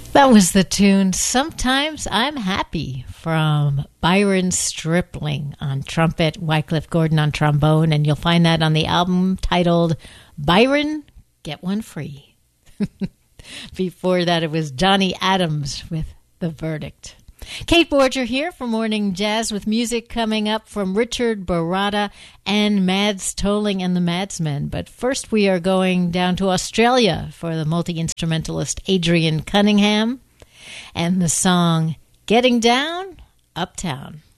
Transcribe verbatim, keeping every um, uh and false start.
That was the tune Sometimes I'm Happy from Byron Stripling on trumpet, Wycliffe Gordon on trombone, and you'll find that on the album titled Byron, Get One Free. Before that, it was Johnny Adams with The Verdict. Kate Borger here for Morning Jazz with music coming up from Richard Baratta and Mads Tolling and the Madsmen. But first we are going down to Australia for the multi-instrumentalist Adrian Cunningham and the song Getting Down Uptown.